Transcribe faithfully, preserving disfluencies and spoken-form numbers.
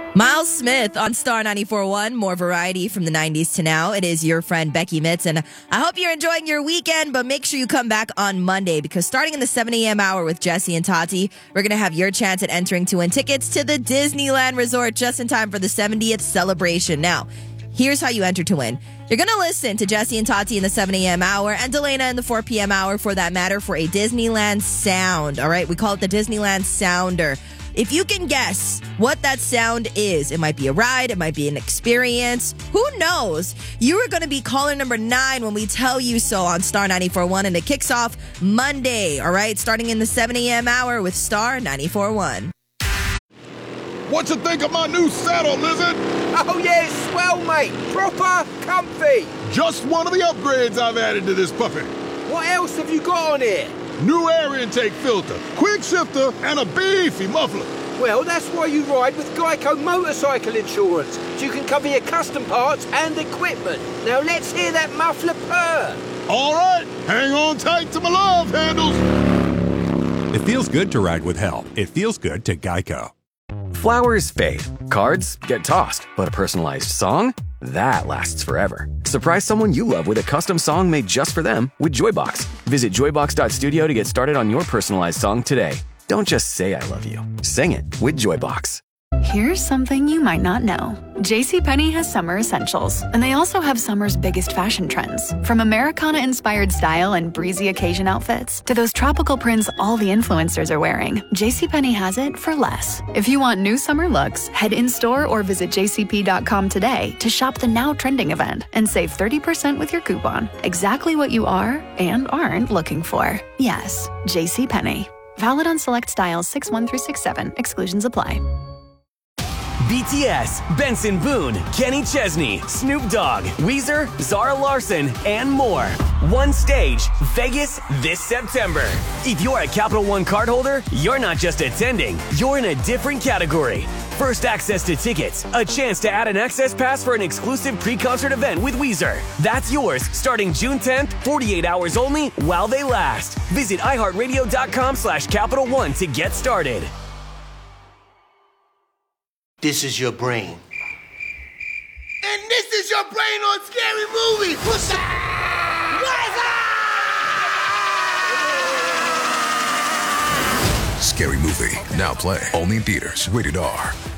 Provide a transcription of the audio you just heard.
Miles Smith on Star ninety-four point one, more variety from the nineties to now. It is your friend Becky Mitz, and I hope you're enjoying your weekend, but make sure you come back on Monday, because starting in the seven a.m. hour with Jesse and Tati, we're going to have your chance at entering to win tickets to the Disneyland Resort just in time for the seventieth celebration. Now, here's how you enter to win. You're going to listen to Jesse and Tati in the seven a.m. hour and Delana in the four p.m. hour, for that matter, for a Disneyland sound. All right, we call it the Disneyland Sounder. If you can guess what that sound is, it might be a ride, it might be an experience, who knows? You are going to be caller number nine when we tell you so on Star ninety-four point one, and it kicks off Monday, all right? Starting in the seven a.m. hour with Star ninety-four point one. What you think of my new saddle, Lizard? Oh yeah, it's swell, mate. Proper comfy. Just one of the upgrades I've added to this puppy. What else have you got on here? New air intake filter, quick shifter, and a beefy muffler. Well, that's why you ride with Geico Motorcycle Insurance, so you can cover your custom parts and equipment. Now let's hear that muffler purr. All right, hang on tight to my love handles. It feels good to ride with help. It feels good to Geico. Flowers fade, cards get tossed, but a personalized song? That lasts forever. Surprise someone you love with a custom song made just for them with Joybox. Visit joybox dot studio to get started on your personalized song today. Don't just say I love you. Sing it with Joybox. Here's something you might not know. JCPenney has summer essentials, and they also have summer's biggest fashion trends. From Americana-inspired style and breezy occasion outfits to those tropical prints all the influencers are wearing, JCPenney has it for less. If you want new summer looks, head in-store or visit j c p dot com today to shop the now trending event and save thirty percent with your coupon. Exactly what you are and aren't looking for. Yes, JCPenney. Valid on select styles six one through six seven. Exclusions apply. B T S, Benson Boone, Kenny Chesney, Snoop Dogg, Weezer, Zara Larson, and more. One stage, Vegas this September. If you're a Capital One cardholder, you're not just attending, you're in a different category. First access to tickets, a chance to add an access pass for an exclusive pre-concert event with Weezer. That's yours starting June tenth, forty-eight hours only while they last. Visit iHeartRadio.com slash Capital One to get started. This is your brain. And this is your brain on Scary Movie. What's up? What's up? Scary Movie, now play only in theaters. Rated R.